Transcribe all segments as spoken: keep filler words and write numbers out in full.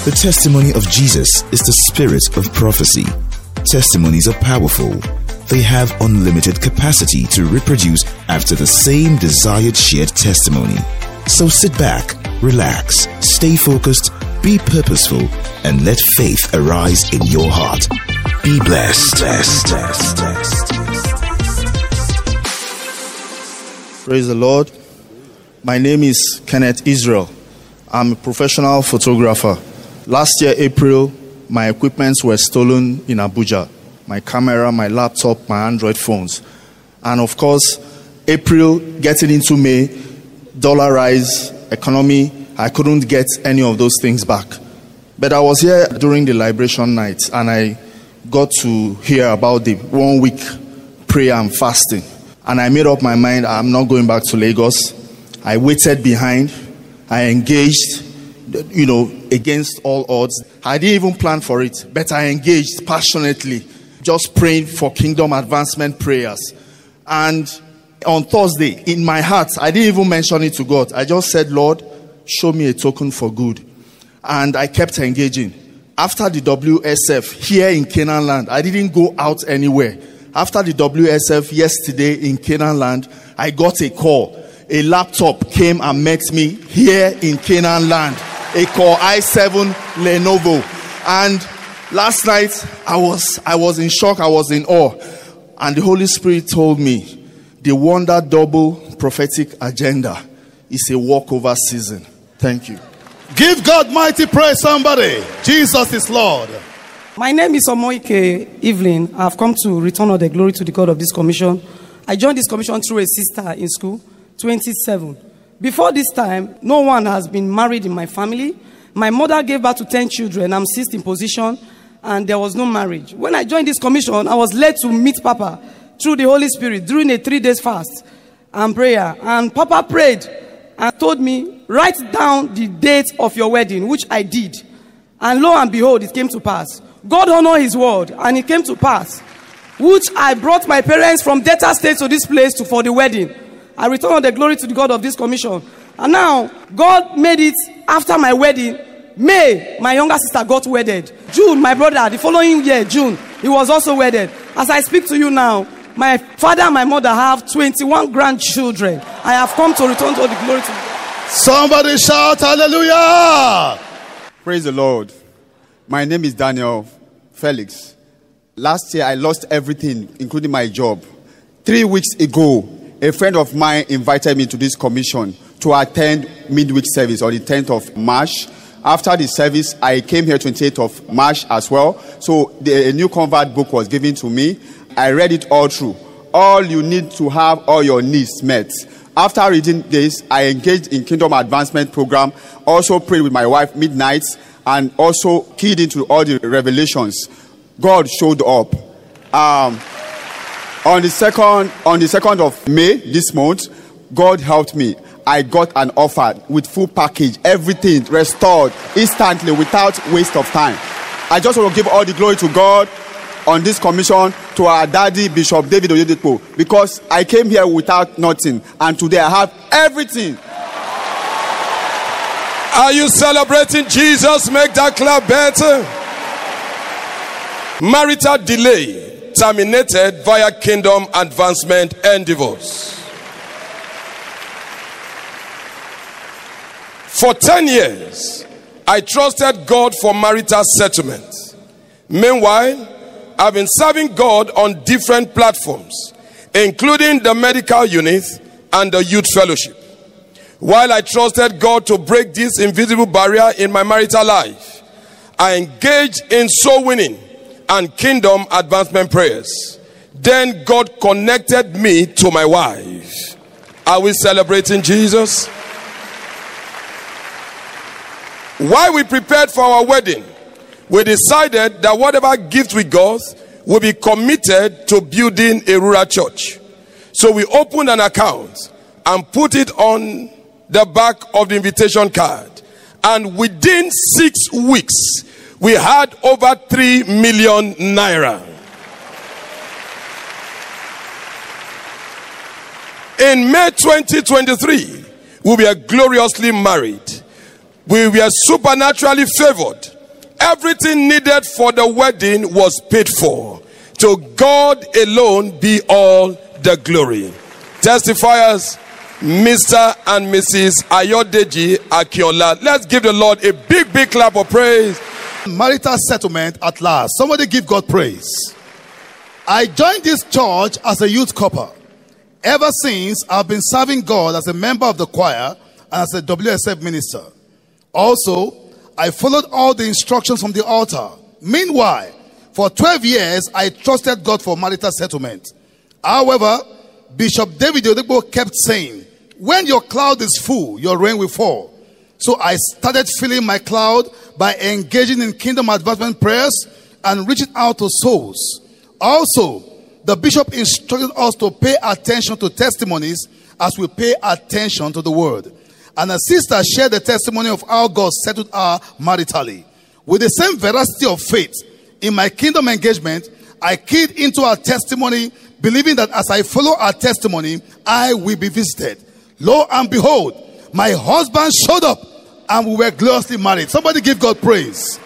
The testimony of Jesus is the spirit of prophecy. Testimonies are powerful. They have unlimited capacity to reproduce after the same desired shared testimony. So sit back, relax, stay focused, be purposeful, and let faith arise in your heart. Be blessed. blessed, blessed, blessed. Praise the Lord. My name is Kenneth Israel. I'm a professional photographer. Last year, April, my equipments were stolen in Abuja. My camera, my laptop, my Android phones. And of course, April, getting into May, dollar rise, economy, I couldn't get any of those things back. But I was here during the liberation night, and I got to hear about the one week prayer and fasting. And I made up my mind, I'm not going back to Lagos. I waited behind. I engaged, you know, against all odds. I didn't even plan for it, but I engaged passionately, just praying for kingdom advancement prayers. And on Thursday, in my heart, I didn't even mention it to God. I just said, Lord, show me a token for good. And I kept engaging. After the W S F here in Canaan land, I didn't go out anywhere. After the W S F yesterday in Canaan land, I got a call. A laptop came and met me here in Canaan land. A Core i seven Lenovo. And last night, I was, I was in shock. I was in awe. And the Holy Spirit told me, the Wonder Double prophetic agenda is a walkover season. Thank you. Give God mighty praise, somebody. Jesus is Lord. My name is Omoike Evelyn. I've come to return all the glory to the God of this commission. I joined this commission through a sister in school, twenty-seven. Before this time, no one has been married in my family. My mother gave birth to ten children. I'm sixth in position, and there was no marriage. When I joined this commission, I was led to meet Papa through the Holy Spirit during a three days fast and prayer. And Papa prayed and told me, write down the date of your wedding, which I did. And lo and behold, it came to pass. God honored his word, and it came to pass, which I brought my parents from Delta State to this place to, for the wedding. I return all the glory to the God of this commission. And now, God made it after my wedding. May, my younger sister got wedded. June, my brother, the following year, June, he was also wedded. As I speak to you now, my father and my mother have twenty-one grandchildren. I have come to return all the glory to God. Somebody shout hallelujah! Praise the Lord. My name is Daniel Felix. Last year, I lost everything, including my job. Three weeks ago, a friend of mine invited me to this commission to attend midweek service on the tenth of March. After the service, I came here twenty-eighth of March as well. So the, a new convert book was given to me. I read it all through. All you need to have all your needs met. After reading this, I engaged in Kingdom Advancement Program. Also prayed with my wife midnights and also keyed into all the revelations. God showed up. Um... On the second, on the second of May this month, God helped me. I got an offer with full package, everything restored instantly without waste of time. I just want to give all the glory to God on this commission, to our daddy Bishop David Oyedepo, because I came here without nothing, and today I have everything. Are you celebrating Jesus? Make that clap better. Marital delay terminated via kingdom advancement and divorce. For ten years, I trusted God for marital settlement. Meanwhile, I've been serving God on different platforms, including the medical unit and the youth fellowship. While I trusted God to break this invisible barrier in my marital life, I engaged in soul winning and kingdom advancement prayers. Then God connected me to my wife. Are we celebrating Jesus? While we prepared for our wedding, we decided that whatever gift we got will be committed to building a rural church. So we opened an account and put it on the back of the invitation card. And within six weeks, we had over three million naira. In May twenty twenty-three, we were gloriously married. We were supernaturally favored Everything needed for the wedding was paid for. To God alone be all the glory. Testifiers, Mister and Missus Ayodeji Akiola. Let's give the Lord a big, big clap of praise. Marital settlement at last. Somebody give God praise. I joined this church as a youth couple. Ever since, I've been serving God as a member of the choir and as a W S F minister. Also, I followed all the instructions from the altar. Meanwhile, for twelve years, I trusted God for marital settlement. However, Bishop David Oyedepo kept saying, when your cloud is full, your rain will fall. So I started filling my cloud by engaging in kingdom advancement prayers and reaching out to souls. Also, the bishop instructed us to pay attention to testimonies as we pay attention to the word. And a sister shared the testimony of how God settled her maritally. With the same veracity of faith, in my kingdom engagement, I keyed into her testimony, believing that as I follow her testimony, I will be visited. Lo and behold, my husband showed up and we were gloriously married. Somebody give God praise.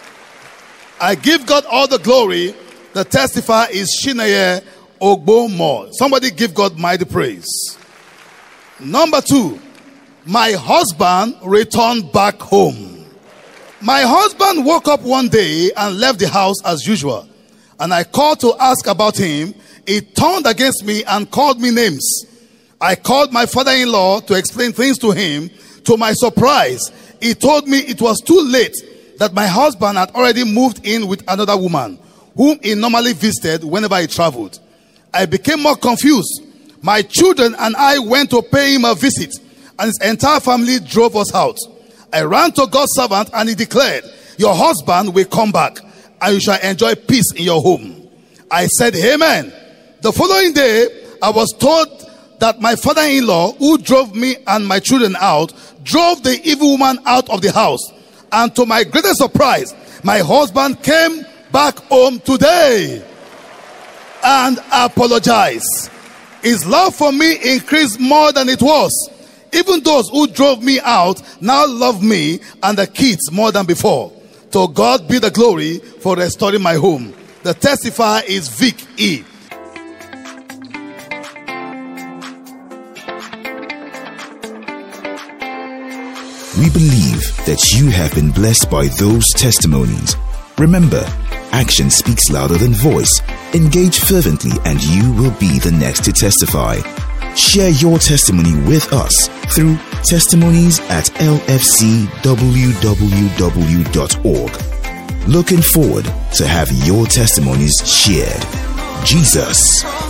I give God all the glory. The testifier is Chineye Ogbomo. Somebody give God mighty praise. Number two, my husband returned back home. My husband woke up one day and left the house as usual. And I called to ask about him. He turned against me and called me names. I called my father-in-law to explain things to him. To my surprise, he told me it was too late, that my husband had already moved in with another woman, whom he normally visited whenever he traveled. I became more confused. My children and I went to pay him a visit, and his entire family drove us out. I ran to God's servant and he declared, your husband will come back and you shall enjoy peace in your home. I said, amen. The following day, I was told that my father-in-law, who drove me and my children out, drove the evil woman out of the house. And to my greatest surprise, my husband came back home today and apologized. His love for me increased more than it was. Even those who drove me out now love me and the kids more than before. To God be the glory for restoring my home. The testifier is Vic E. We believe that you have been blessed by those testimonies. Remember, action speaks louder than voice. Engage fervently and you will be the next to testify. Share your testimony with us through testimonies at l f c w w w dot org. Looking forward to have your testimonies shared. Jesus